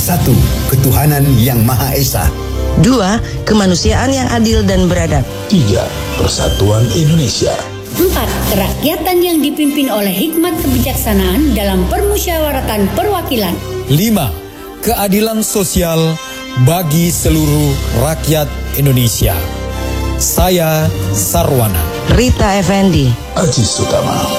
1. Ketuhanan yang Maha Esa. 2. Kemanusiaan yang adil dan beradab. 3. Persatuan Indonesia. 4. Kerakyatan yang dipimpin oleh hikmat kebijaksanaan dalam permusyawaratan perwakilan. 5. Keadilan sosial bagi seluruh rakyat Indonesia. Saya Sarwana. Rita Effendi. Aziz Utama.